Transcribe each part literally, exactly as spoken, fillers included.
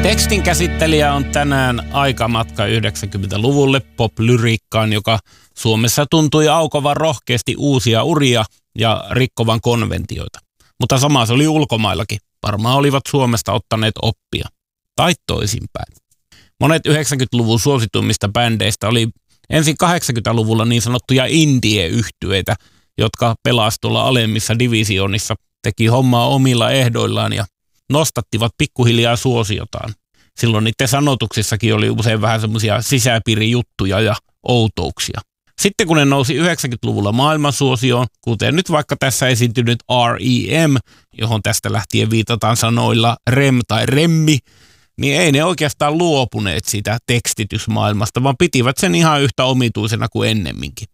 Tekstin käsittelijä on tänään Aikamatka yhdeksänkymmentäluvulle pop-lyriikkaan, joka Suomessa tuntui aukovan rohkeasti uusia uria ja rikkovan konventioita. Mutta sama se oli ulkomaillakin. Varmaan olivat Suomesta ottaneet oppia. Tai toisinpäin. Monet yhdeksänkymmentäluvun suosituimmista bändeistä oli ensin kahdeksankymmentäluvulla niin sanottuja indie-yhtyeitä, jotka pelasivat tuolla alemmissa divisioonissa, teki hommaa omilla ehdoillaan ja nostattivat pikkuhiljaa suosiotaan. Silloin niiden sanotuksissakin oli usein vähän semmoisia sisäpiirijuttuja ja outouksia. Sitten kun ne nousi yhdeksänkymmentäluvulla maailmansuosioon, kuten nyt vaikka tässä esiintynyt R E M, johon tästä lähtien viitataan sanoilla rem tai remmi, niin ei ne oikeastaan luopuneet siitä tekstitysmaailmasta, vaan pitivät sen ihan yhtä omituisena kuin ennemminkin.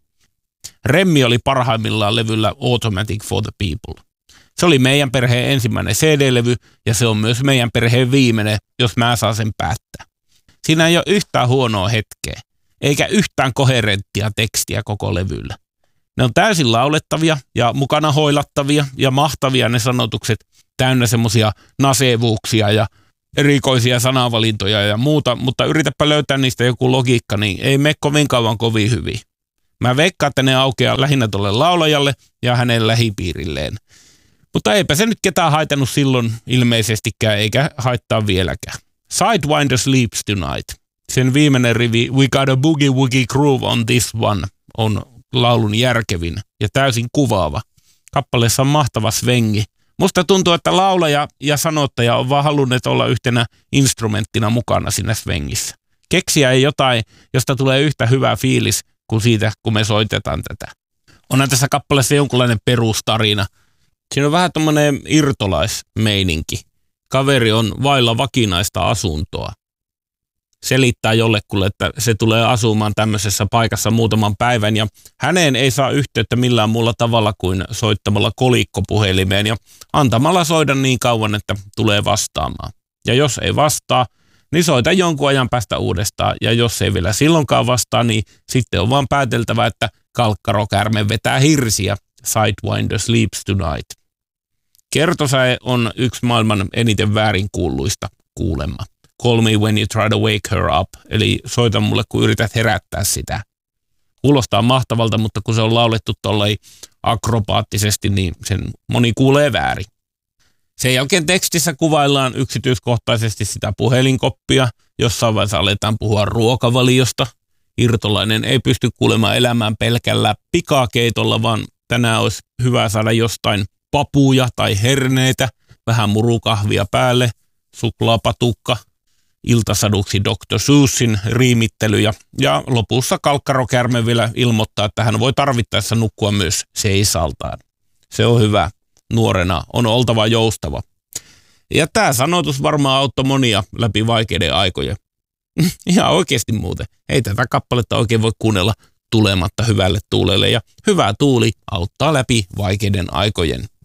Remmi oli parhaimmillaan levyllä Automatic for the People. Se oli meidän perheen ensimmäinen C D-levy ja se on myös meidän perheen viimeinen, jos mä saan sen päättää. Siinä ei ole yhtään huonoa hetkeä, eikä yhtään koherenttia tekstiä koko levyllä. Ne on täysin laulettavia ja mukana hoilattavia ja mahtavia ne sanotukset, täynnä semmosia nasevuuksia ja erikoisia sanavalintoja ja muuta, mutta yritäpä löytää niistä joku logiikka, niin ei mene kovin kauan kovin hyvin. Mä veikkaan, että ne aukeaa lähinnä tuolle laulajalle ja hänen lähipiirilleen. Mutta eipä se nyt ketään haitannut silloin ilmeisestikään, eikä haittaa vieläkään. Sidewinder Sleeps Tonight. Sen viimeinen rivi We got a boogie woogie groove on this one on laulun järkevin ja täysin kuvaava. Kappaleessa on mahtava svengi. Musta tuntuu, että laulaja ja sanottaja on vaan halunneet olla yhtenä instrumenttina mukana siinä svengissä. Keksiä ei jotain, josta tulee yhtä hyvä fiilis kuin siitä, kun me soitetaan tätä. Onhan tässä kappaleessa jonkunlainen perustarina. Siinä on vähän tommoinen irtolaismeininki. Kaveri on vailla vakinaista asuntoa. Selittää jollekulle, että se tulee asumaan tämmöisessä paikassa muutaman päivän ja häneen ei saa yhteyttä millään muulla tavalla kuin soittamalla kolikkopuhelimeen ja antamalla soida niin kauan, että tulee vastaamaan. Ja jos ei vastaa, niin soita jonkun ajan päästä uudestaan ja jos ei vielä silloinkaan vastaa, niin sitten on vaan pääteltävä, että kalkkarokärme vetää hirsiä. Sidewinder Sleeps Tonight. Kertosäe on yksi maailman eniten väärin kuulluista kuulemma. Call me when you try to wake her up, eli soita mulle, kun yrität herättää sitä. Kuulostaa mahtavalta, mutta kun se on laulettu tollai akrobaattisesti, niin sen moni kuulee väärin. Sen jälkeen tekstissä kuvaillaan yksityiskohtaisesti sitä puhelinkoppia, jossain vaiheessa aletaan puhua ruokavaliosta. Irtolainen ei pysty kuulemaan elämään pelkällä pikakeitolla, vaan tänään olisi hyvä saada jostain papuja tai herneitä, vähän murukahvia päälle, suklaapatukka, iltasaduksi doktor Seusssin riimittelyjä ja lopussa kalkkarokärme vielä ilmoittaa, että hän voi tarvittaessa nukkua myös seisaltaan. Se on hyvä. Nuorena on oltava joustava. Ja tämä sanotus varmaan auttoi monia läpi vaikeiden aikojen. Ihan oikeasti muuten. Ei tätä kappaletta oikein voi kuunnella tulematta hyvälle tuulelle ja hyvä tuuli auttaa läpi vaikeiden aikojen.